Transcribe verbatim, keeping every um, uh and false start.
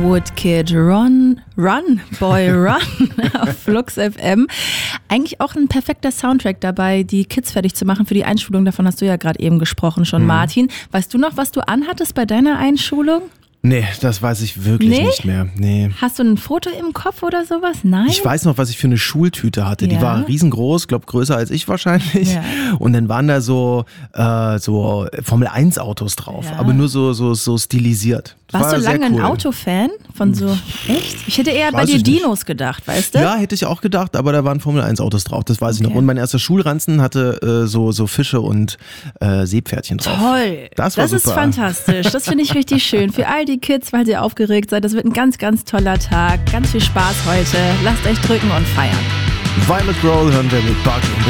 Woodkid, Run, Run, Boy, Run auf Flux F M. Eigentlich auch ein perfekter Soundtrack dabei, die Kids fertig zu machen für die Einschulung. Davon hast du ja gerade eben gesprochen schon, mhm. Martin. Weißt du noch, was du anhattest bei deiner Einschulung? Nee, das weiß ich wirklich nee? nicht mehr. Nee. Hast du ein Foto im Kopf oder sowas? Nein? Ich weiß noch, was ich für eine Schultüte hatte. Ja. Die war riesengroß, glaube größer als ich wahrscheinlich. Ja. Und dann waren da so, äh, so Formel eins Autos drauf, ja. aber nur so, so, so stilisiert. Das Warst war du lange cool. ein Autofan? Von so, echt? Ich hätte eher weiß bei dir Dinos nicht. gedacht, weißt du? Ja, hätte ich auch gedacht, aber da waren Formel eins Autos drauf, das weiß okay. ich noch. Und mein erster Schulranzen hatte äh, so, so Fische und äh, Seepferdchen drauf. Toll, das, war das ist fantastisch. Das finde ich richtig schön. Für all die Kids, weil sie aufgeregt seid, das wird ein ganz, ganz toller Tag. Ganz viel Spaß heute. Lasst euch drücken und feiern. Violet Grohl hören wir mit Barkley und